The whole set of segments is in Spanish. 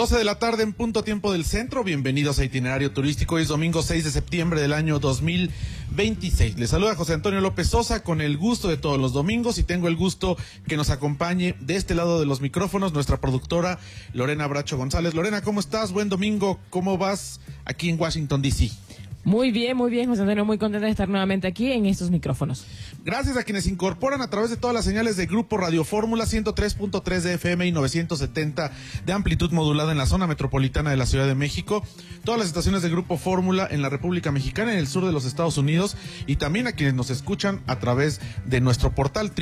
12 de la tarde en punto tiempo del centro. Bienvenidos a Itinerario Turístico. Hoy es domingo 6 de septiembre del año 2026. Les saluda José Antonio López Sosa con el gusto de todos los domingos y tengo el gusto que nos acompañe de este lado de los micrófonos nuestra productora Lorena Bracho González. Lorena, ¿cómo estás? Buen domingo. ¿Cómo vas aquí en Washington, D.C.? Muy bien, José Antonio, muy contenta de estar nuevamente aquí en estos micrófonos. Gracias a quienes se incorporan a través de todas las señales de Grupo Radio Fórmula, 103.3 de FM y 970 de amplitud modulada en la zona metropolitana de la Ciudad de México, todas las estaciones de Grupo Fórmula en la República Mexicana, en el sur de los Estados Unidos, y también a quienes nos escuchan a través de nuestro portal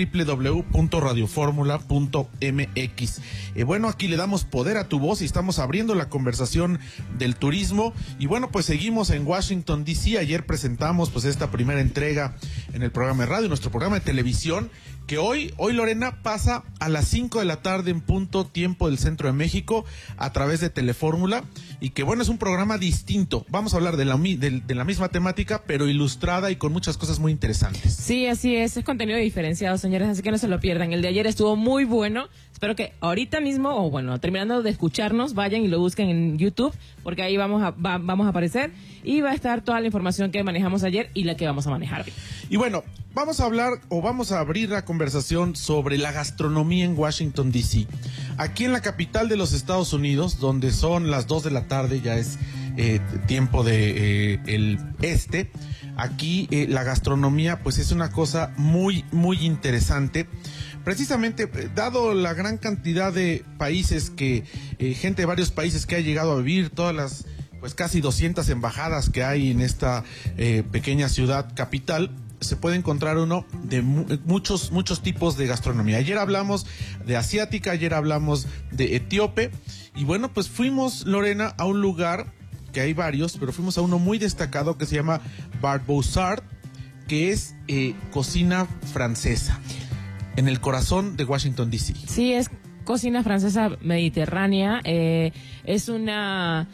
www.radioformula.mx. Bueno, aquí le damos poder a tu voz y estamos abriendo la conversación del turismo, y bueno, pues seguimos en Washington D.C. Ayer presentamos pues esta primera entrega en el programa de radio, nuestro programa de televisión, que hoy Lorena pasa a las 5 de la tarde en punto tiempo del centro de México a través de Telefórmula, y que bueno, es un programa distinto. Vamos a hablar de la misma temática, pero ilustrada y con muchas cosas muy interesantes. Sí, así es contenido diferenciado, señores, así que no se lo pierdan. El de ayer estuvo muy bueno. Espero que ahorita mismo, o bueno, terminando de escucharnos, vayan y lo busquen en YouTube, porque ahí vamos a aparecer y va a estar toda la información que manejamos ayer y la que vamos a manejar hoy. Y bueno, vamos a abrir la conversación sobre la gastronomía en Washington, D.C. Aquí en la capital de los Estados Unidos, donde son las 2 de la tarde, ya es tiempo de el este. Aquí la gastronomía pues es una cosa muy, muy interesante. Precisamente, dado la gran cantidad de países gente de varios países que ha llegado a vivir, todas las pues casi 200 embajadas que hay en esta pequeña ciudad capital, se puede encontrar uno de muchos tipos de gastronomía. Ayer hablamos de asiática, ayer hablamos de etíope, y bueno, pues fuimos, Lorena, a un lugar que hay varios, pero fuimos a uno muy destacado que se llama Bar Bozard, que es cocina francesa, en el corazón de Washington, D.C. Sí, es cocina francesa mediterránea, es una...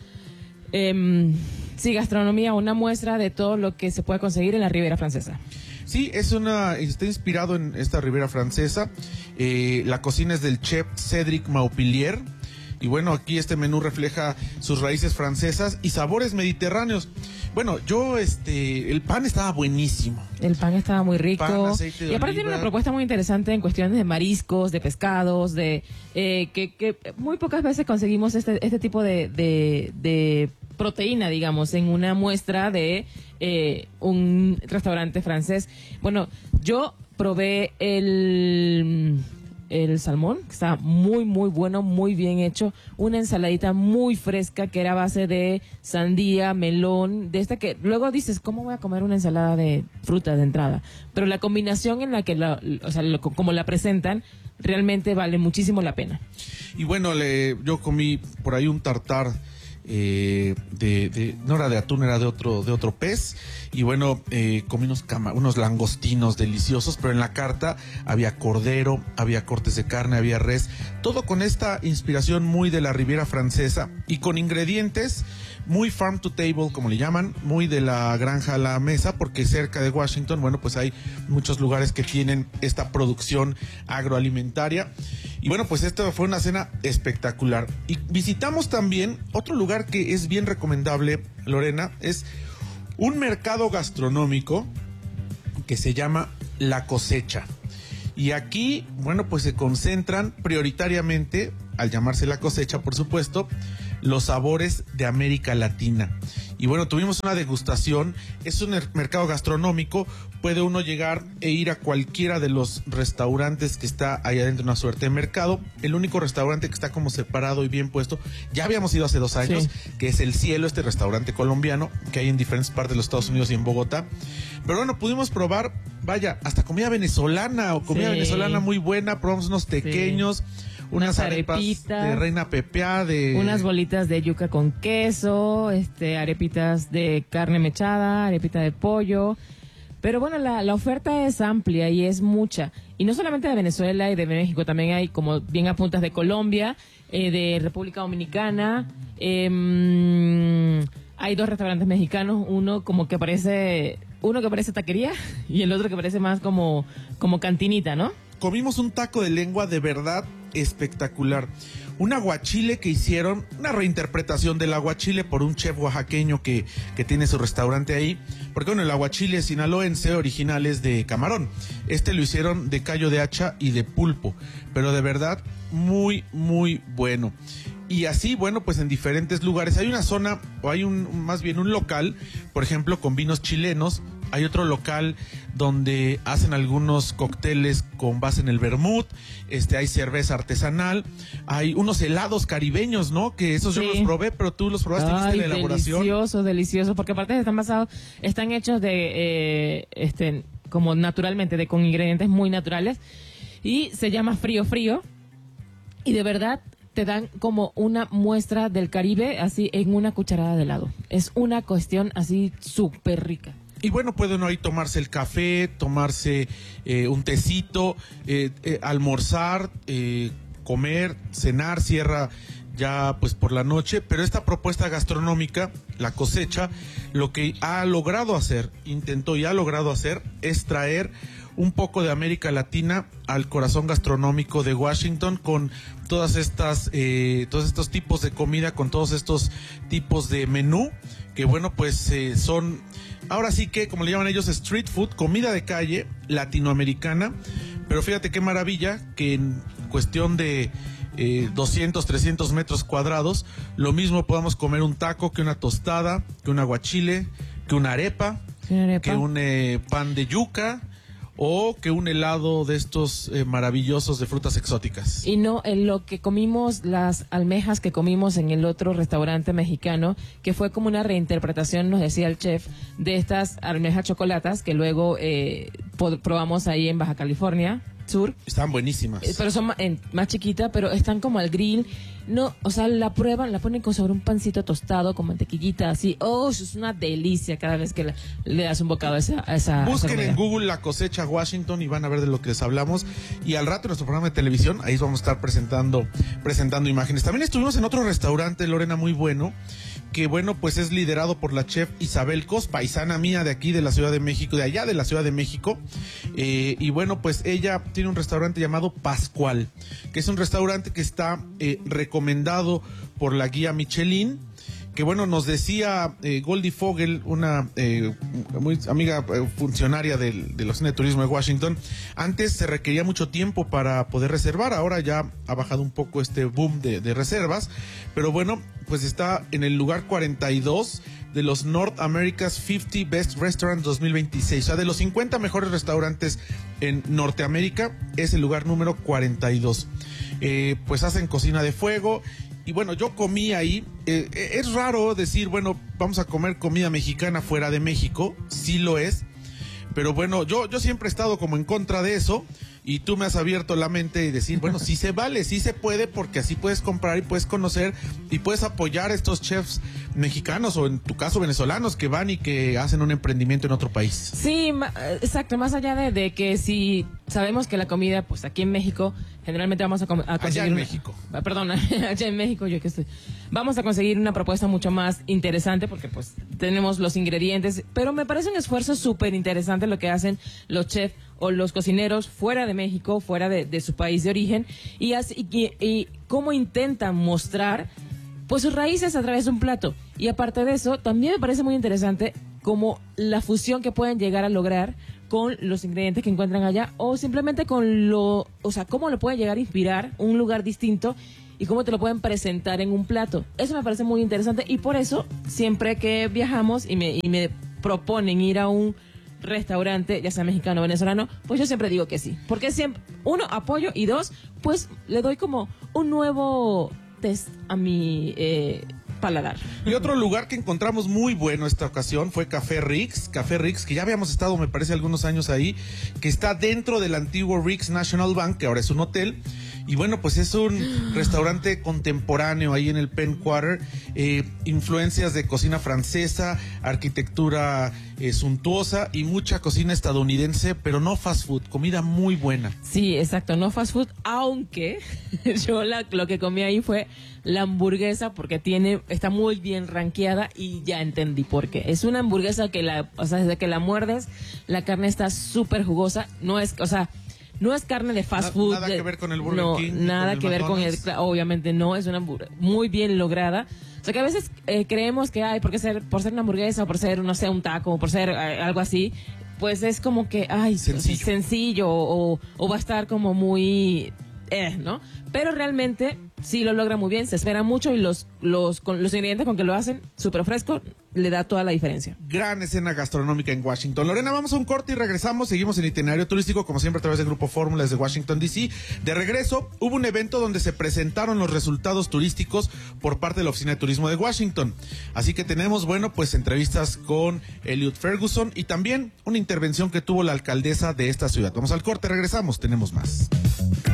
gastronomía, una muestra de todo lo que se puede conseguir en la Riviera Francesa. Sí, está inspirado en esta Riviera Francesa. La cocina es del chef Cédric Maupillier. Y bueno, aquí este menú refleja sus raíces francesas y sabores mediterráneos. Bueno, el pan estaba buenísimo. El pan estaba muy rico. Pan, aceite de y aparte oliva. tiene una propuesta muy interesante en cuestiones de mariscos, de pescados, que muy pocas veces conseguimos este tipo de proteína, digamos, en una muestra de un restaurante francés. Bueno, yo probé el salmón, que estaba muy, muy bueno, muy bien hecho. Una ensaladita muy fresca que era a base de sandía, melón, de esta que luego dices, ¿cómo voy a comer una ensalada de fruta de entrada? Pero la combinación en la que como la presentan, realmente vale muchísimo la pena. Y bueno, yo comí por ahí un tartar no era de atún, era de otro pez, y bueno, comí unos langostinos deliciosos, pero en la carta había cordero, había cortes de carne, había res, todo con esta inspiración muy de la Riviera Francesa y con ingredientes muy farm to table, como le llaman, muy de la granja a la mesa, porque cerca de Washington, bueno, pues hay muchos lugares que tienen esta producción agroalimentaria. Y bueno, pues esta fue una cena espectacular. Y visitamos también otro lugar que es bien recomendable, Lorena, es un mercado gastronómico que se llama La Cosecha. Y aquí, bueno, pues se concentran prioritariamente, al llamarse La Cosecha, por supuesto, los sabores de América Latina. Y bueno, tuvimos una degustación. Es un mercado gastronómico. Puede uno llegar e ir a cualquiera de los restaurantes que está ahí adentro, una suerte de mercado. El único restaurante que está como separado y bien puesto, ya habíamos ido hace 2 años, sí, que es El Cielo, este restaurante colombiano que hay en diferentes partes de los Estados Unidos y en Bogotá. Pero bueno, pudimos probar, vaya, hasta comida venezolana venezolana muy buena. Probamos unos tequeños, sí, unas arepas de reina pepeada, unas bolitas de yuca con queso, arepitas de carne mechada, arepita de pollo. Pero bueno, la oferta es amplia y es mucha. Y no solamente de Venezuela y de México, también hay, como bien apuntas, de Colombia, de República Dominicana. Hay 2 restaurantes mexicanos, uno que parece taquería y el otro que parece más como cantinita, ¿no? Comimos un taco de lengua de verdad espectacular. un aguachile que hicieron, una reinterpretación del aguachile por un chef oaxaqueño que tiene su restaurante ahí, porque bueno, el aguachile sinaloense original es de camarón, lo hicieron de callo de hacha y de pulpo, pero de verdad muy, muy bueno. Y así, bueno, pues en diferentes lugares hay una zona, o hay más bien un local, por ejemplo, con vinos chilenos. Hay otro local donde hacen algunos cócteles con base en el vermut, hay cerveza artesanal, hay unos helados caribeños, ¿no? Que esos yo los probé, pero tú los probaste, ¿viste la elaboración? Delicioso, porque aparte están hechos de, como naturalmente, con ingredientes muy naturales, y se llama Frío Frío, y de verdad te dan como una muestra del Caribe, así en una cucharada de helado. Es una cuestión así súper rica. Y bueno, puede uno ahí tomarse el café, tomarse un tecito, almorzar, comer, cenar, cierra ya pues por la noche, pero esta propuesta gastronómica, La Cosecha, lo que ha logrado hacer, intentó y ha logrado hacer, es traer un poco de América Latina al corazón gastronómico de Washington, con todos estos tipos de comida, con todos estos tipos de menú, que bueno, pues son, ahora sí que, como le llaman ellos, street food, comida de calle latinoamericana, pero fíjate qué maravilla que en cuestión de 200, 300 metros cuadrados, lo mismo podamos comer un taco, que una tostada, que un aguachile, que una arepa, que un pan de yuca, o que un helado de estos maravillosos de frutas exóticas. Y no lo que comimos, las almejas que comimos en el otro restaurante mexicano, que fue como una reinterpretación, nos decía el chef, de estas almejas chocolatas que luego probamos ahí en Baja California Sur. Están buenísimas. Pero son más chiquitas, pero están como al grill. No, o sea, la prueban, la ponen sobre un pancito tostado con mantequillita, así. Oh, eso es una delicia cada vez que le das un bocado a esa Busquen en Google La Cosecha Washington y van a ver de lo que les hablamos. Y al rato en nuestro programa de televisión, ahí vamos a estar presentando imágenes. También estuvimos en otro restaurante, Lorena, muy bueno, que bueno, pues es liderado por la chef Isabel Cos, paisana mía de aquí de la Ciudad de México, de allá de la Ciudad de México, y bueno, pues ella tiene un restaurante llamado Pascual, que es un restaurante que está recomendado por la guía Michelin, que bueno, nos decía Goldie Fogel, una muy amiga funcionaria de la Oficina de Turismo de Washington, antes se requería mucho tiempo para poder reservar, ahora ya ha bajado un poco este boom de reservas, pero bueno, pues está en el lugar 42 de los North America's 50 Best Restaurants 2026, o sea, de los 50 mejores restaurantes en Norteamérica, es el lugar número 42. Pues hacen cocina de fuego. Y bueno, yo comí ahí, es raro decir, bueno, vamos a comer comida mexicana fuera de México, sí lo es, pero bueno, yo siempre he estado como en contra de eso, y tú me has abierto la mente y decir, bueno, sí se vale, sí se puede, porque así puedes comprar y puedes conocer y puedes apoyar a estos chefs mexicanos, o en tu caso venezolanos, que van y que hacen un emprendimiento en otro país. Sí, exacto, más allá de que si sabemos que la comida, pues aquí en México, generalmente vamos a conseguir... Allá en México. Perdón, allá en México, yo que estoy... Vamos a conseguir una propuesta mucho más interesante, porque pues tenemos los ingredientes, pero me parece un esfuerzo súper interesante lo que hacen los chefs o los cocineros fuera de México, fuera de su país de origen, y cómo intentan mostrar pues sus raíces a través de un plato. Y aparte de eso, también me parece muy interesante como la fusión que pueden llegar a lograr con los ingredientes que encuentran allá, o simplemente con cómo lo pueden llegar a inspirar un lugar distinto y cómo te lo pueden presentar en un plato. Eso me parece muy interesante, y por eso siempre que viajamos y me proponen ir a un restaurante, ya sea mexicano o venezolano, pues yo siempre digo que sí, porque siempre, uno, apoyo, y dos, pues le doy como un nuevo test a mi paladar. Y otro lugar que encontramos muy bueno esta ocasión fue Café Rix, que ya habíamos estado, me parece, algunos años ahí, que está dentro del antiguo Rix National Bank, que ahora es un hotel. Y bueno, pues es un restaurante contemporáneo ahí en el Penn Quarter, influencias de cocina francesa, arquitectura suntuosa y mucha cocina estadounidense, pero no fast food, comida muy buena. Sí, exacto, no fast food, aunque yo lo que comí ahí fue la hamburguesa, porque está muy bien rankeada, y ya entendí por qué. Es una hamburguesa que desde que la muerdes, la carne está súper jugosa, no es carne de fast food. Nada que ver con el Burger King. Nada que ver con el, McDonald's. obviamente no, es una muy bien lograda. O sea que a veces creemos que por ser una hamburguesa o por ser, no sé, un taco o por ser algo así, pues es como que, sencillo o va a estar como muy, ¿no? Pero realmente sí lo logra muy bien, se espera mucho y los ingredientes con que lo hacen, súper fresco, le da toda la diferencia. Gran escena gastronómica en Washington. Lorena, vamos a un corte y regresamos. Seguimos en Itinerario Turístico, como siempre, a través del Grupo Fórmula desde Washington, D.C. De regreso, hubo un evento donde se presentaron los resultados turísticos por parte de la Oficina de Turismo de Washington. Así que tenemos, pues entrevistas con Elliot Ferguson y también una intervención que tuvo la alcaldesa de esta ciudad. Vamos al corte, regresamos, tenemos más.